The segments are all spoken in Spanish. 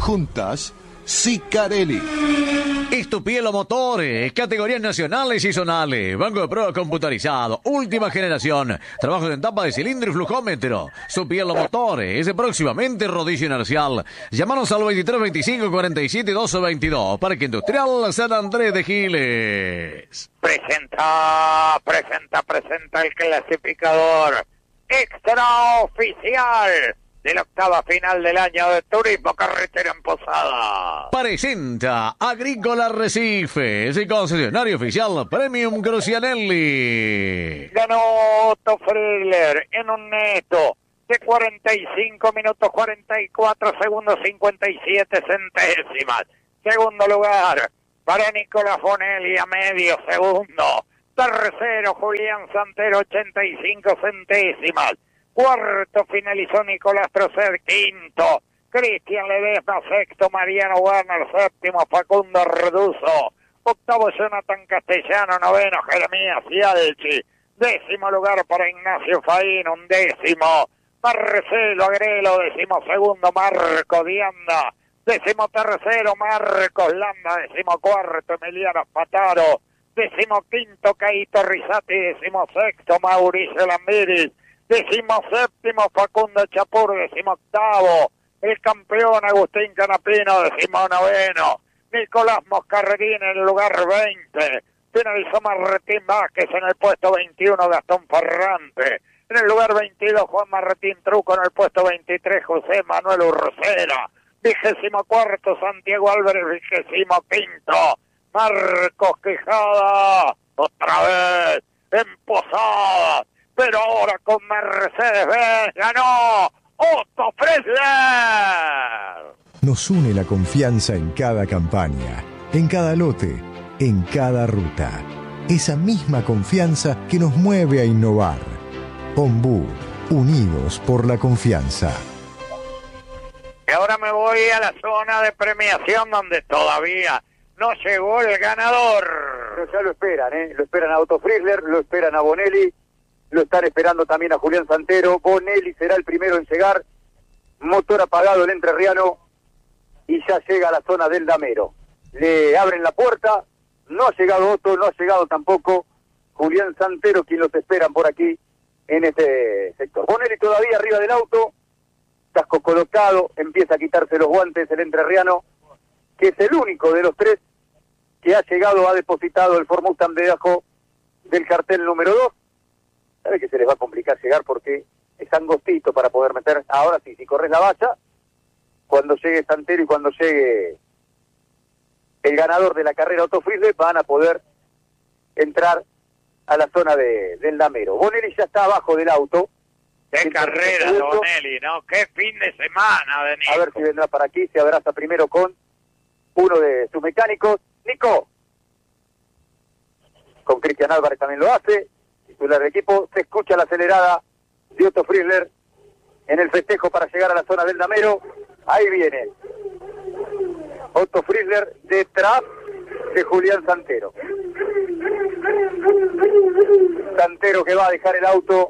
Juntas, Sicarelli. Estupielo Motores, categorías nacionales y zonales, banco de pruebas computarizado, última generación, trabajos en tapa de cilindro y flujómetro. Estupielo Motores, próximamente rodillo inercial. Llámanos al 2325 47 12 22, Parque Industrial San Andrés de Giles. Presenta el clasificador extraoficial de la octava final del año de Turismo Carretera en Posada. Presenta Agrícola Arrecifes y concesionario oficial Premium Crucianelli. Ganó Otto Friedler en un neto de 45 minutos 44 segundos 57 centésimas. Segundo lugar para Nicolás Bonelli a medio segundo. Tercero Julián Santero 85 centésimas. Cuarto finalizó Nicolás Trocer, quinto Cristian Ledesma, sexto Mariano Werner, séptimo Facundo Reduzo, octavo Jonathan Castellano, noveno Jeremías Cialchi, décimo lugar para Ignacio Faín, undécimo Marcelo Agrelo, décimo segundo Marco Dianda, décimo tercero Marcos Landa, décimo cuarto Emiliano Pataro, décimo quinto Caito Rizati, décimo sexto Mauricio Lambiris, 17º Facundo Chapur, 18º el campeón Agustín Canapino, 19º Nicolás Moscarrerín en el lugar 20, finalizó Martín Vázquez en el puesto 21, Gastón Ferrante en el lugar 22, Juan Martín Truco en el puesto 23, José Manuel Urcera, 24º Santiago Álvarez, 25º Marcos Quijada, otra vez en Posadas, pero ahora con Mercedes-Benz ganó Otto Friedler. Nos une la confianza en cada campaña, en cada lote, en cada ruta. Esa misma confianza que nos mueve a innovar. Ombú, unidos por la confianza. Y ahora me voy a la zona de premiación donde todavía no llegó el ganador. Pero ya lo esperan, lo esperan a Otto Friedler, lo esperan a Bonelli. Lo están esperando también a Julián Santero. Bonelli será el primero en llegar. Motor apagado el entrerriano. Y ya llega a la zona del Damero. Le abren la puerta. No ha llegado Otto, no ha llegado tampoco Julián Santero, quien los esperan por aquí en este sector. Bonelli todavía arriba del auto. Casco colocado. Empieza a quitarse los guantes el entrerriano, que es el único de los tres que ha llegado, ha depositado el Ford Mustang debajo del cartel número 2. Sabe que se les va a complicar llegar porque es angostito para poder meter. Ahora sí, si corres la valla, cuando llegue Santero y cuando llegue el ganador de la carrera Otto Friedler, van a poder entrar a la zona del Damero. Bonelli ya está abajo del auto. Qué carrera de Bonelli, ¿no? Qué fin de semana de Nico. A ver si vendrá para aquí, se abraza primero con uno de sus mecánicos. Nico. Con Cristian Álvarez también lo hace. Titular de equipo, se escucha la acelerada de Otto Friedler en el festejo para llegar a la zona del Damero. Ahí viene Otto Friedler detrás de Julián Santero. Santero que va a dejar el auto,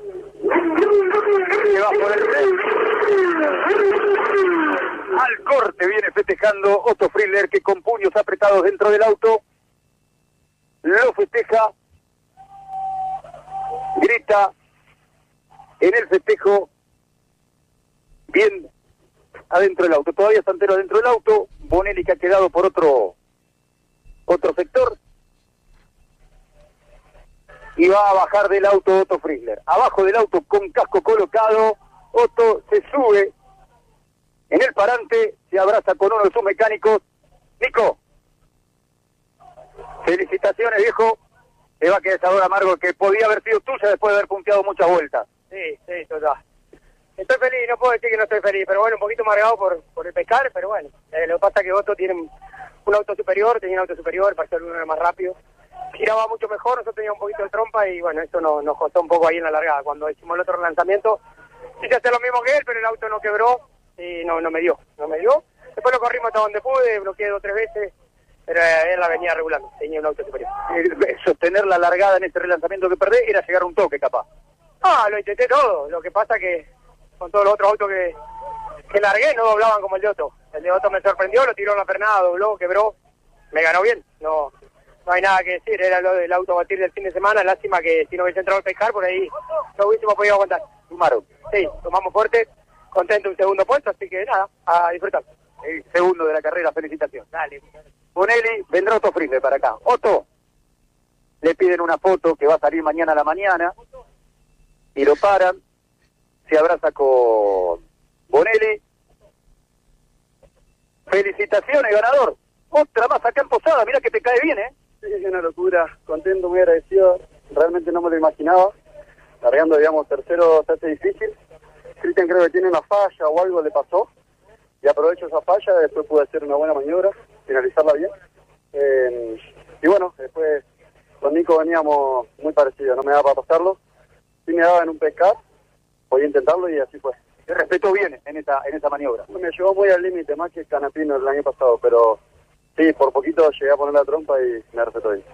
que va por el al corte, viene festejando Otto Friedler, que con puños apretados dentro del auto lo festeja. Grita en el festejo, bien adentro del auto. Todavía Santero adentro del auto. Bonelli que ha quedado por otro sector. Y va a bajar del auto Otto Friedler. Abajo del auto con casco colocado. Otto se sube en el parante, se abraza con uno de sus mecánicos. Nico, felicitaciones, viejo. Te va a quedar sabor amargo que podía haber sido tuya después de haber punteado muchas vueltas. Sí, total. Estoy feliz, no puedo decir que no estoy feliz, pero bueno, un poquito amargado por el pescar, pero bueno. Lo que pasa es que Otto tiene un auto superior, tenía un auto superior, para ser uno más rápido. Giraba mucho mejor, nosotros teníamos un poquito de trompa y bueno, eso nos costó un poco ahí en la largada. Cuando hicimos el otro lanzamiento, quise hacer lo mismo que él, pero el auto no quebró y no me dio. Después lo corrimos hasta donde pude, bloqueé 2 o 3 veces. Pero él la venía regulando, tenía un auto superior. Sostener la largada en ese relanzamiento que perdés era llegar a un toque, capaz. Lo intenté todo. Lo que pasa que con todos los otros autos que largué no doblaban como el de Otto. El de Otto me sorprendió, lo tiró en la pernada, dobló, quebró, me ganó bien. No hay nada que decir, era lo del auto batir del fin de semana, lástima que si no hubiese entrado a pescar, por ahí no hubiésemos podido aguantar. Sumaron. Sí, tomamos fuerte, contento un segundo puesto, así que nada, a disfrutar. El segundo de la carrera, felicitaciones. Dale. Bonelli, vendrá Otto Friedler para acá. Otto, le piden una foto que va a salir mañana a la mañana, y lo paran, se abraza con Bonelli. Felicitaciones, ganador. Otra más acá en Posada, mira que te cae bien, ¿eh? Sí, es una locura, contento, muy agradecido, realmente no me lo imaginaba, largando, digamos, tercero se hace difícil. Cristian creo que tiene una falla o algo le pasó, y aprovecho esa falla, después pude hacer una buena maniobra, finalizarla bien. Y bueno, después con Nico veníamos muy parecidos, no me daba para pasarlo, sí me daba en un pescar, podía intentarlo y así fue. Te respetó bien en esa maniobra. Me llevó muy al límite, más que Canapino el año pasado, pero sí, por poquito llegué a poner la trompa y me respetó bien.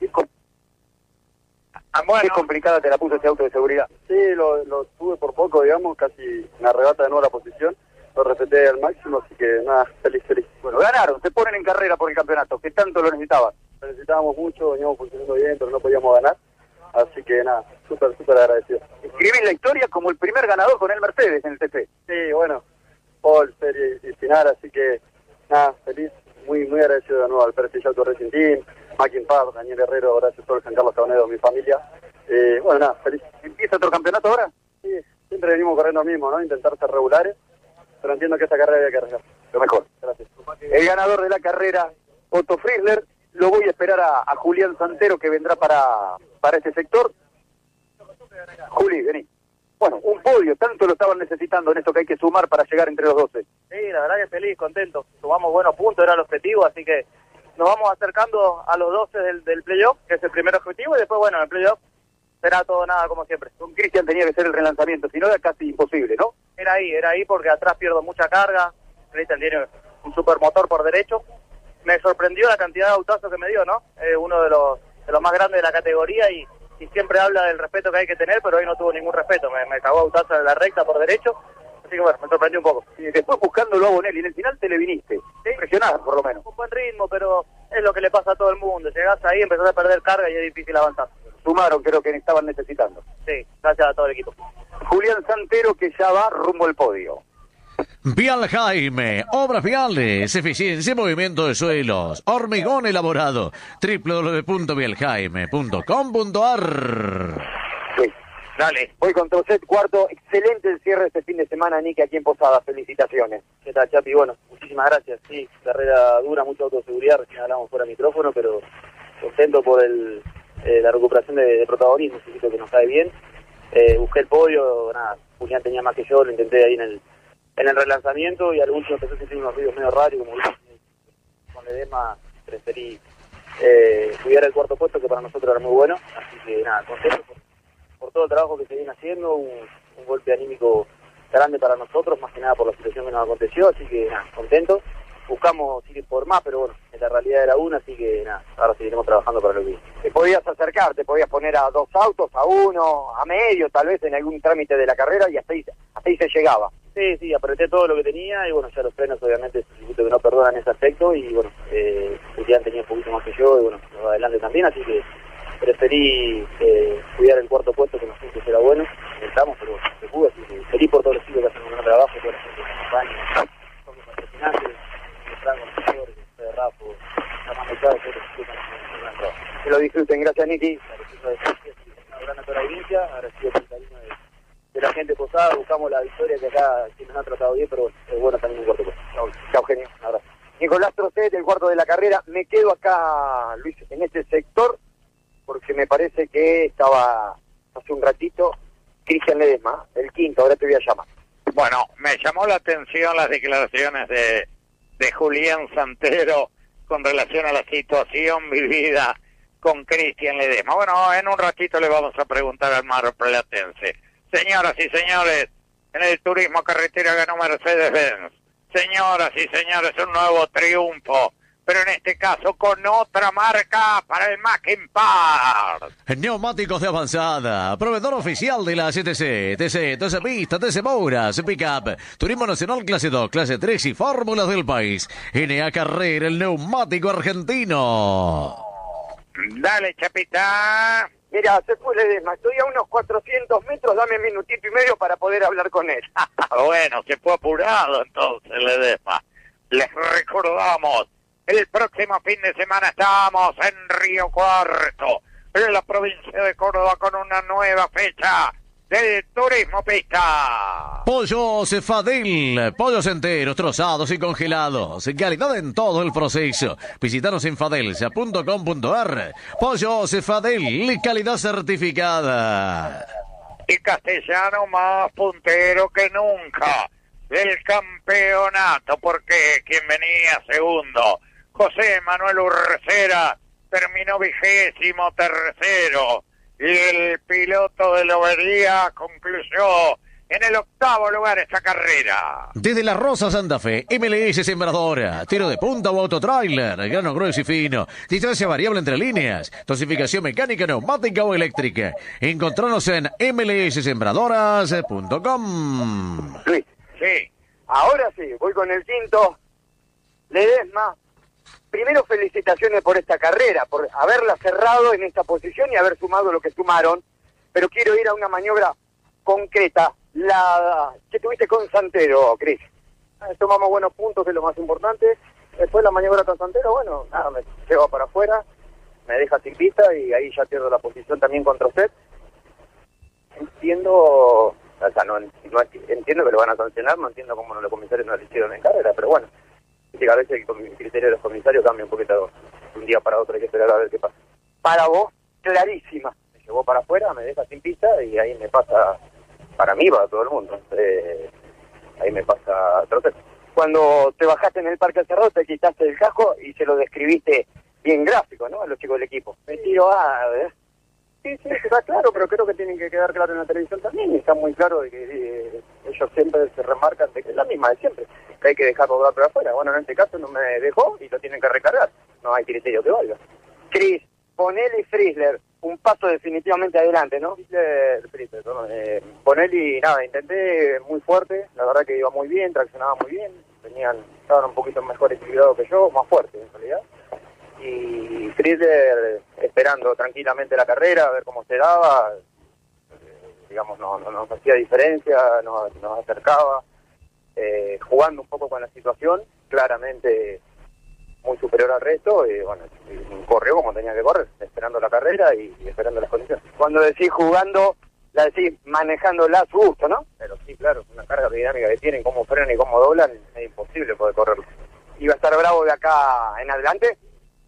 Qué complicada te la puso ese auto de seguridad. Sí, lo tuve por poco, digamos, casi me arrebata de nuevo la posición, lo respeté al máximo, así que nada, feliz. Bueno, ganaron, se ponen en carrera por el campeonato, que tanto lo necesitaban. Lo necesitábamos mucho, veníamos funcionando bien, pero no podíamos ganar, así que nada, súper agradecido. Escribís la historia como el primer ganador con el Mercedes en el TC. Sí, bueno, Paul, serie y final, así que nada, feliz, muy agradecido de nuevo al Prestige Auto Racing Team, Mackin Paz, Daniel Herrero, gracias a todo el San Carlos Cabonedo, mi familia. Bueno, nada, feliz. ¿Empieza otro campeonato ahora? Sí, siempre venimos corriendo lo mismo, ¿no? Intentar ser regulares, pero entiendo que esta carrera había que arriesgar. Lo mejor. Gracias. El ganador de la carrera, Otto Friedler, lo voy a esperar a Julián Santero, que vendrá para este sector. Juli, vení. Bueno, un podio, tanto lo estaban necesitando en esto que hay que sumar para llegar entre los 12. Sí, la verdad que feliz, contento. Sumamos buenos puntos, era el objetivo, así que nos vamos acercando a los 12 del playoff, que es el primer objetivo, y después, bueno, en el playoff será todo nada como siempre. Con Cristian tenía que ser el relanzamiento, si no era casi imposible, ¿no? Era ahí porque atrás pierdo mucha carga. Cristian tiene un supermotor por derecho. Me sorprendió la cantidad de autazos que me dio, ¿no? Uno de los más grandes de la categoría y siempre habla del respeto que hay que tener, pero hoy no tuvo ningún respeto. Me cagó autazo en la recta por derecho. Así que bueno, me sorprendió un poco. Y después buscándolo a Bonelli, en el final te le viniste. ¿Sí? Impresionado, por lo menos. Un buen ritmo, pero es lo que le pasa a todo el mundo. Llegás ahí, empezás a perder carga y es difícil avanzar. Sumaron, creo que estaban necesitando. Sí, gracias a todo el equipo. Julián Santero, que ya va rumbo al podio. Vial Jaime, obras viales, eficiencia y movimiento de suelos, hormigón elaborado, www.vieljaime.com.ar. Sí, dale. Voy con Trocet, cuarto. Excelente el cierre este fin de semana, Nicky, aquí en Posada. Felicitaciones. ¿Qué tal, Chapi? Bueno, muchísimas gracias. Sí, carrera dura, mucha autoseguridad, recién hablamos fuera de micrófono, pero contento por la recuperación de protagonismo, un poquito que nos cae bien. Busqué el podio, nada, Julián tenía más que yo, lo intenté ahí en el relanzamiento y al último empezó a sentir unos ruidos medio raros, como con Ledesma preferí cuidar el cuarto puesto, que para nosotros era muy bueno, así que nada, contento por todo el trabajo que se viene haciendo, un golpe anímico grande para nosotros, más que nada por la situación que nos aconteció, así que nada, contento. Buscamos ir por más, pero bueno, en la realidad era una, así que nada, ahora seguiremos trabajando para lo que viene. Te podías acercar, te podías poner a dos autos, a uno, a medio, tal vez en algún trámite de la carrera y hasta ahí se llegaba. Sí, apreté todo lo que tenía y bueno, ya los frenos obviamente es un circuito que no perdonan ese aspecto y bueno, Julián tenía un poquito más que yo y bueno, los adelante también, así que preferí cuidar el cuarto puesto que nos fuimos que era bueno, intentamos, pero se pudo, así que feliz por todos los chicos que hacen un gran trabajo, toda la gente que nos acompaña, todos los patrocinantes, de Rafa, que lo disfruten, gracias Nicky. Una gran audiencia, agradecido por el cariño de la gente Posada, buscamos la victoria que acá sí nos ha tratado bien, pero es bueno también un cuarto puesto. Chao, genio, un abrazo. Nicolás Trocet, el cuarto de la carrera. Me quedo acá, Luis, en este sector, porque me parece que estaba hace un ratito Cristian Ledesma, el quinto, ahora te voy a llamar. Bueno, me llamó la atención las declaraciones de Julián Santero con relación a la situación vivida con Cristian Ledesma. Bueno, en un ratito le vamos a preguntar al marplatense. Señoras y señores, en el turismo carretera ganó Mercedes-Benz. Señoras y señores, un nuevo triunfo pero en este caso con otra marca para el Mackin Park. Neumáticos de avanzada, proveedor oficial de la TC, TC Pista, TC Mouras, Pickup, Turismo Nacional Clase 2, Clase 3 y Fórmulas del país. NA Carrera, el neumático argentino. Dale, Chapita. Mira, se fue Ledesma, estoy a unos 400 metros, dame un minutito y medio para poder hablar con él. Bueno, se fue apurado entonces, Ledesma. Les recordamos, el próximo fin de semana estamos en Río Cuarto, en la provincia de Córdoba, con una nueva fecha del Turismo Pista. Pollos Fadel, pollos enteros, trozados y congelados, calidad en todo el proceso. Visítanos en fadelsa.com.ar. Pollos Fadel, calidad certificada. Y Castellano más puntero que nunca del campeonato, porque quien venía segundo, José Manuel Urcera, terminó 23º. Y el piloto de Lobería concluyó en el 8º lugar esta carrera. Desde La Rosa Santa Fe, MLS Sembradora, tiro de punta o autotrailer, grano grueso y fino, distancia variable entre líneas, dosificación mecánica, neumática o eléctrica. Encontranos en mlssembradoras.com. Luis, Sí, ahora sí, voy con el quinto. Ledesma, primero felicitaciones por esta carrera, por haberla cerrado en esta posición y haber sumado lo que sumaron, pero quiero ir a una maniobra concreta, la que tuviste con Santero, Cris. Tomamos buenos puntos, que es lo más importante. Después la maniobra con Santero, bueno, nada, me lleva para afuera, me deja sin pista y ahí ya pierdo la posición también contra usted. Entiendo, o sea, no entiendo que lo van a sancionar, no entiendo cómo los comisarios no lo hicieron en carrera, pero bueno, sí, a veces el criterio de los comisarios cambia un poquito de un día para otro, hay que esperar a ver qué pasa. Para vos, clarísima. Me llevó para afuera, me deja sin pista y ahí me pasa, para mí, para todo el mundo, ahí me pasa Trotero. Cuando te bajaste en el parque cerrado, te quitaste el casco y se lo describiste bien gráfico, ¿no? A los chicos del equipo. Me tiro Sí, está claro, pero creo que tienen que quedar claro en la televisión también, y está muy claro de que ellos siempre se remarcan de que es la misma de siempre, que hay que dejarlo dar para afuera. Bueno, en este caso no me dejó y lo tienen que recargar, no hay criterio que valga. Cris, Bonelli y Frizzler, un paso definitivamente adelante, ¿no? Bonelli, nada, intenté muy fuerte, la verdad que iba muy bien, traccionaba muy bien, estaban un poquito mejor equilibrados que yo, más fuertes en realidad. Y Frizzler esperando tranquilamente la carrera, a ver cómo se daba, digamos, no nos hacía diferencia, nos acercaba, jugando un poco con la situación, claramente muy superior al resto, y bueno, corrió como tenía que correr, esperando la carrera y esperando las condiciones. Cuando decís jugando, la decís manejándola a su gusto, ¿no? Pero sí, claro, una carga dinámica que tienen, cómo frenan y cómo doblan, es imposible poder correrlo. ¿Iba a estar bravo de acá en adelante?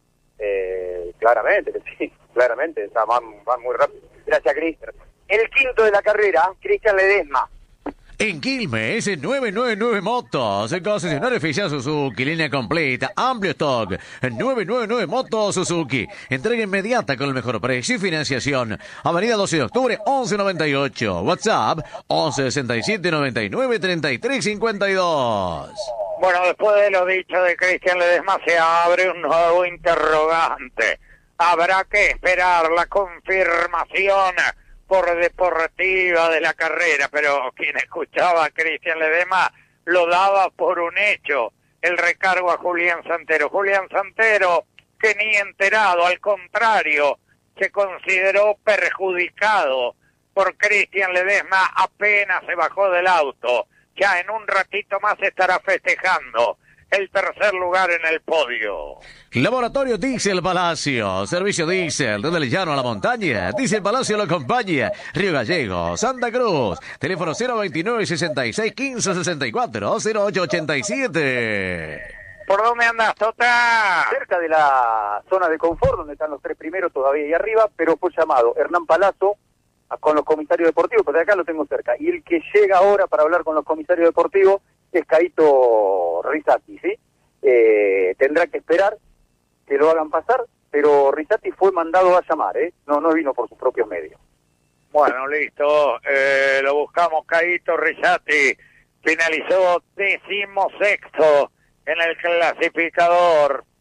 Claramente, sí, claramente, o sea, van muy rápido. Gracias, Cris. El quinto de la carrera, Cristian Ledesma. En Quilmes, 999 Motos, concesionario oficial Suzuki, línea completa, amplio stock, 999 Motos Suzuki, entrega inmediata con el mejor precio y financiación, avenida 12 de octubre, 1198, WhatsApp, 1167 99 33 52. bueno, después de lo dicho de Cristian Ledesma se abre un nuevo interrogante. Habrá que esperar la confirmación por deportiva de la carrera, pero quien escuchaba a Cristian Ledesma lo daba por un hecho, el recargo a Julián Santero. Julián Santero, que ni enterado, al contrario, se consideró perjudicado por Cristian Ledesma apenas se bajó del auto. Ya en un ratito más estará festejando el tercer lugar en el podio. Laboratorio Diesel Palacio, servicio Diesel, desde el llano a la montaña. Diesel Palacio lo acompaña. Río Gallegos, Santa Cruz. Teléfono 029 66 15 64 08 87. ¿Por dónde andas, Tota? Cerca de la zona de confort, donde están los tres primeros todavía ahí arriba, pero fue llamado Hernán Palazzo con los comisarios deportivos, porque acá lo tengo cerca. Y el que llega ahora para hablar con los comisarios deportivos es Caito Rizzati, ¿sí? Tendrá que esperar que lo hagan pasar, pero Rizzati fue mandado a llamar, ¿eh? No vino por sus propios medios. Bueno, listo. Lo buscamos, Caito Rizzati. Finalizó 16º en el clasificador.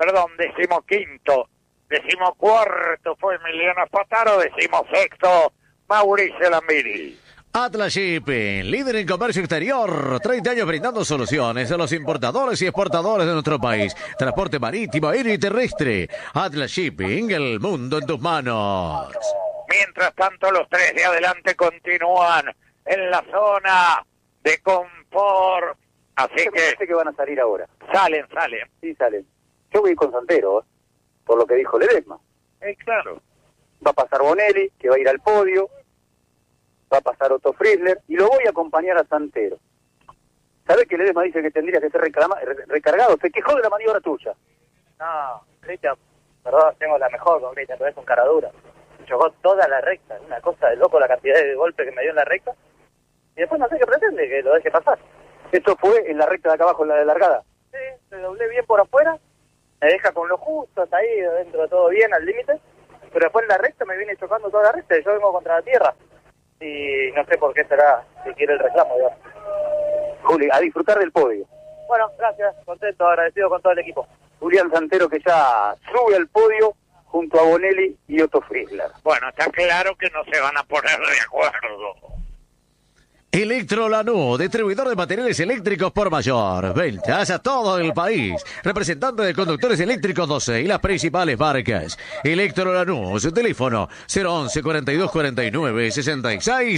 decimoquinto. 14º fue Emiliano Spataro, 16º Mauricio Lambiri. Atlas Shipping, líder en comercio exterior, 30 años brindando soluciones a los importadores y exportadores de nuestro país. Transporte marítimo, aéreo y terrestre. Atlas Shipping, el mundo en tus manos. Mientras tanto, los tres de adelante continúan en la zona de confort. Así Me parece que van a salir ahora. Salen. Sí, salen. Yo voy con Santero, por lo que dijo Ledesma. Claro. Va a pasar Bonelli, que va a ir al podio. Va a pasar Otto Frizzler y lo voy a acompañar a Santero. ¿Sabés que Ledesma dice que tendría que ser recargado? Se quejó de la maniobra tuya. No, Cristian, perdón, tengo la mejor con Cristian, pero es un cara dura. Chocó toda la recta, una cosa de loco la cantidad de golpes que me dio en la recta. Y después no sé qué pretende, que lo deje pasar. ¿Esto fue en la recta de acá abajo, en la de largada? Sí, se doblé bien por afuera, me deja con lo justo, hasta ahí, dentro de todo bien, al límite. Pero después en la recta me viene chocando toda la recta y yo vengo contra la tierra. Y no sé por qué será, si quiere el reclamo, digamos. Juli, a disfrutar del podio. Bueno, gracias, contento, agradecido con todo el equipo. Julián Santero, que ya sube al podio junto a Bonelli y Otto Frizzler. Bueno, está claro que no se van a poner de acuerdo. Electro Lanús, distribuidor de materiales eléctricos por mayor. Ventas a todo el país. Representante de conductores eléctricos 12 y las principales marcas. Electro Lanús, teléfono 011 42 49 66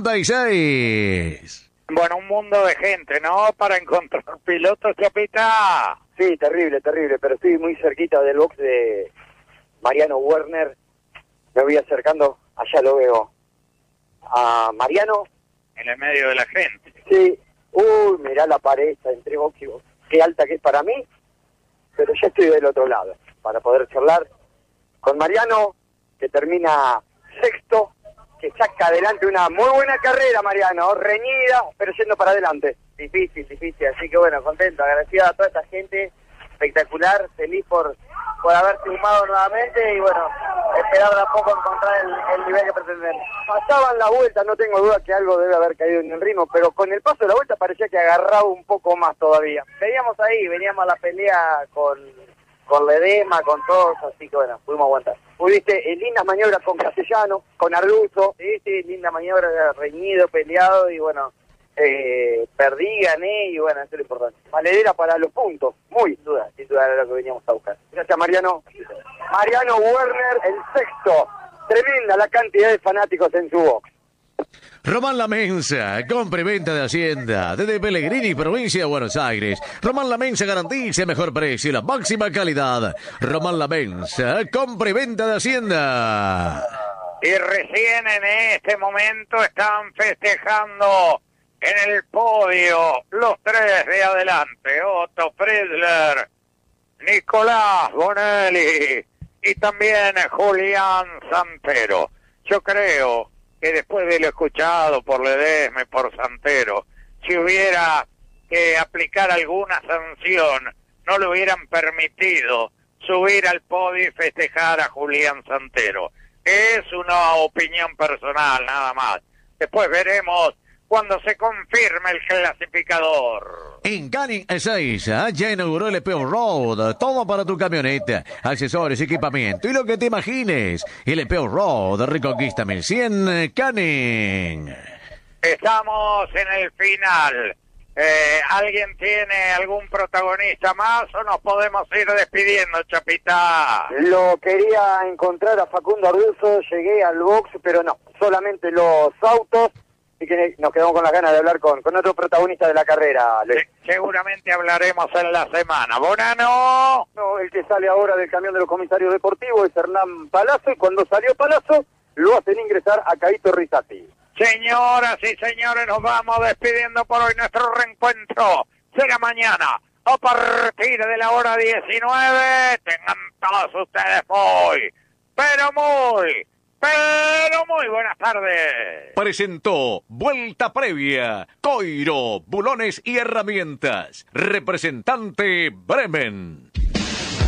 66. Bueno, un mundo de gente, ¿no? Para encontrar pilotos, Chapita. Sí, terrible, pero estoy muy cerquita del box de Mariano Werner. Me voy acercando, allá lo veo. A Mariano. En el medio de la gente. Sí. Uy, mirá la pared entre box y box. Qué alta que es para mí. Pero ya estoy del otro lado. Para poder charlar con Mariano, que termina sexto. Que saca adelante una muy buena carrera, Mariano. Reñida, pero yendo para adelante. Difícil. Así que bueno, contento. Agradecido a toda esta gente. Espectacular. Feliz por haberse sumado nuevamente. Y bueno, esperar de a poco encontrar el nivel que pretendemos. Pasaban la vuelta, no tengo duda que algo debe haber caído en el ritmo, pero con el paso de la vuelta parecía que agarraba un poco más todavía. Veníamos a la pelea con Ledesma, con todos, así que bueno, pudimos aguantar. Pudiste lindas maniobras con Castellano, con Arluso. Sí, linda maniobra, reñido, peleado y bueno, perdí, gané y bueno, eso es lo importante. Valedera para los puntos, muy. Sin duda era lo que veníamos a buscar. Gracias, Mariano. Mariano Werner, el sexto. Tremenda la cantidad de fanáticos en su box. Román La Mensa, compra y venta de Hacienda, desde Pellegrini, provincia de Buenos Aires. Román La Mensa garantiza el mejor precio y la máxima calidad. Román La Mensa, compra y venta de Hacienda. Y recién en este momento están festejando en el podio los tres de adelante. Otto Frizzler, Nicolás Bonelli y también Julián Santero. Yo creo que después de lo escuchado por Ledesma y por Santero, si hubiera que aplicar alguna sanción, no le hubieran permitido subir al podio y festejar a Julián Santero. Es una opinión personal, nada más. Después veremos cuando se confirme el clasificador. En Canning Ezeiza ya inauguró el EPO Road, todo para tu camioneta, accesorios, equipamiento y lo que te imagines. El EPO Road Reconquista 1100 Canning. Estamos en el final. ¿Alguien tiene algún protagonista más o nos podemos ir despidiendo, Chapita? Lo quería encontrar a Facundo Arduzo, llegué al box, pero no, solamente los autos. Así que nos quedamos con las ganas de hablar con otro protagonista de la carrera, Luis. Seguramente hablaremos en la semana. ¡Bonano! No, el que sale ahora del camión de los comisarios deportivos es Hernán Palazzo, y cuando salió Palazzo, lo hacen ingresar a Caíto Rizzati. Señoras y señores, nos vamos despidiendo por hoy. Nuestro reencuentro será mañana a partir de la hora 19. Tengan todos ustedes pero muy buenas tardes. Presentó Vuelta Previa, Coiro, Bulones y Herramientas. Representante Bremen.